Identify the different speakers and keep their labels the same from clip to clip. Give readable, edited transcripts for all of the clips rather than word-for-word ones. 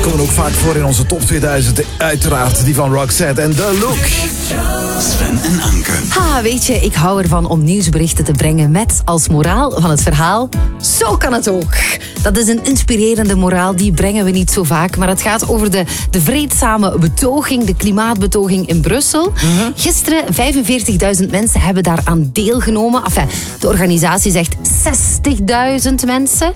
Speaker 1: komen ook vaak voor in onze top 2000. Uiteraard die van Roxette en The Look.
Speaker 2: Sven en Anke.
Speaker 3: Weet je, ik hou ervan om nieuwsberichten te brengen met als moraal van het verhaal: zo kan het ook. Dat is een inspirerende moraal, die brengen we niet zo vaak. Maar het gaat over de vreedzame betoging, de klimaatbetoging in Brussel. Gisteren 45.000 mensen hebben daaraan deelgenomen. Enfin, de organisatie zegt 60.000 mensen.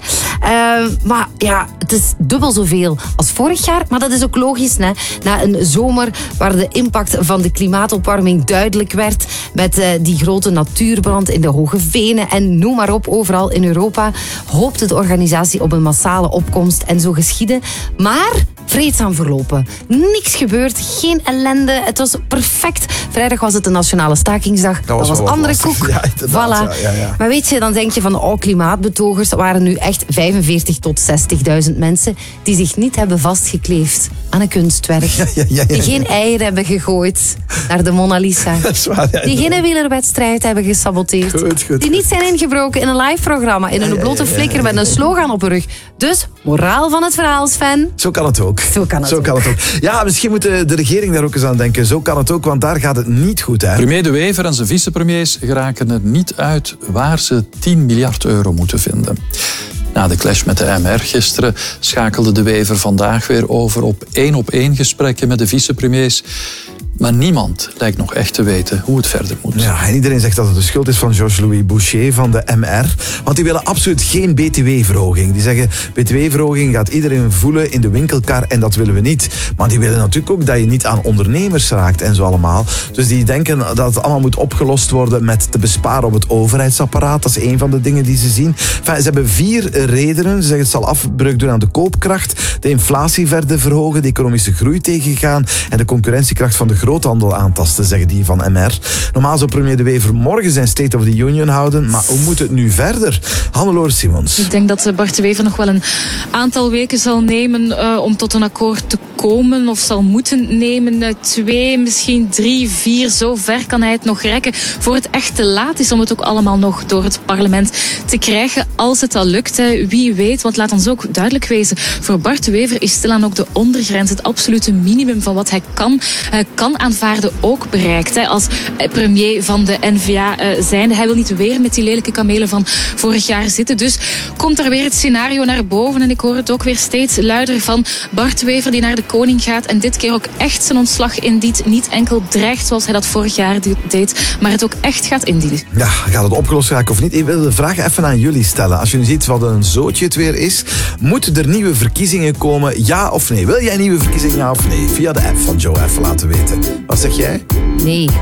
Speaker 3: Maar ja, het is dubbel zoveel als vorig jaar. Maar dat is ook logisch, hè? Na een zomer waar de impact van de klimaatopwarming duidelijk werd, met die grote natuurbrand in de Hoge Venen en noem maar op, overal in Europa, hoopte de organisatie op een massale opkomst en zo geschiedde. Maar vreedzaam verlopen. Niks gebeurd, geen ellende. Het was perfect. Vrijdag was het de Nationale Stakingsdag. Dat was andere koek.
Speaker 1: Ja,
Speaker 3: voilà.
Speaker 1: Ja.
Speaker 3: Maar weet je, dan denk je van klimaatbetogers. Dat waren nu echt 45.000 tot 60.000 mensen die zich niet hebben vastgekleefd aan een kunstwerk.
Speaker 1: Ja.
Speaker 3: Die geen eieren hebben gegooid naar de Mona Lisa.
Speaker 1: Dat is waar, ja.
Speaker 3: Die geen wielerwedstrijd hebben gesaboteerd.
Speaker 1: Goed.
Speaker 3: Die niet zijn ingebroken in een live-programma. In een blote flikker met een slogan op hun rug. Dus, moraal van het verhaal, Sven.
Speaker 1: Zo kan het ook.
Speaker 3: Zo kan het ook.
Speaker 1: Ja, misschien moet de regering daar ook eens aan denken. Zo kan het ook, want daar gaat het niet goed, hè.
Speaker 4: Premier De Wever en zijn vicepremiers geraken er niet uit waar ze 10 miljard euro moeten vinden. Na de clash met de MR gisteren schakelde De Wever vandaag weer over op 1-op-1 gesprekken met de vicepremiers. Maar niemand lijkt nog echt te weten hoe het verder moet.
Speaker 1: Ja, en iedereen zegt dat het de schuld is van Georges-Louis Boucher van de MR. Want die willen absoluut geen btw-verhoging. Die zeggen, btw-verhoging gaat iedereen voelen in de winkelkar en dat willen we niet. Maar die willen natuurlijk ook dat je niet aan ondernemers raakt en zo allemaal. Dus die denken dat het allemaal moet opgelost worden met te besparen op het overheidsapparaat. Dat is een van de dingen die ze zien. Enfin, ze hebben 4 redenen. Ze zeggen het zal afbreuk doen aan de koopkracht, de inflatie verder verhogen, de economische groei tegengaan en de concurrentiekracht van de groothandel aantasten, zeggen die van MR. Normaal zou premier De Wever morgen zijn State of the Union houden, maar hoe moet het nu verder? Hannelore Simons.
Speaker 5: Ik denk dat Bart De Wever nog wel een aantal weken zal nemen om tot een akkoord te komen, of zal moeten nemen. 2, misschien 3, 4, zo ver kan hij het nog rekken voor het echt te laat is om het ook allemaal nog door het parlement te krijgen, als het al lukt. Wie weet, want laat ons ook duidelijk wezen, voor Bart De Wever is stilaan ook de ondergrens, het absolute minimum van wat hij kan aanvaarden, ook bereikt. Als premier van de N-VA zijnde. Hij wil niet weer met die lelijke kamelen van vorig jaar zitten. Dus komt er weer het scenario naar boven. En ik hoor het ook weer steeds luider van Bart De Wever die naar de koning gaat. En dit keer ook echt zijn ontslag indient. Niet enkel dreigt zoals hij dat vorig jaar deed. Maar het ook echt gaat indienen.
Speaker 1: Ja, gaat het opgelost raken of niet? Ik wil de vraag even aan jullie stellen. Als je nu ziet wat een zootje het weer is. Moeten er nieuwe verkiezingen komen? Ja of nee? Wil jij nieuwe verkiezingen? Ja of nee? Via de app van Joe even laten weten. Wat zeg jij?
Speaker 3: Nee.